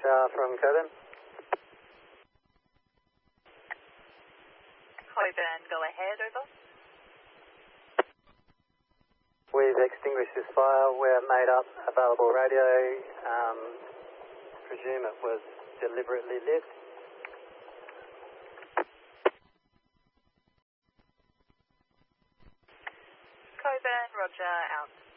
Radar from Coburn. Coburn, go ahead, over. We've extinguished this fire. We're made up. Available radio. Presume it was deliberately lit. Coburn, roger, out.